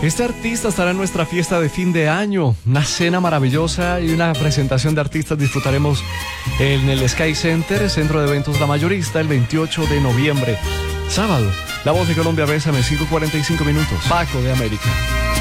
Este artista estará en nuestra fiesta de fin de año, una cena maravillosa y una presentación de artistas disfrutaremos en el Sky Center, Centro de Eventos La Mayorista, el 28 de noviembre, sábado. La Voz de Colombia, bésame, 5:45 minutos. Paco de América.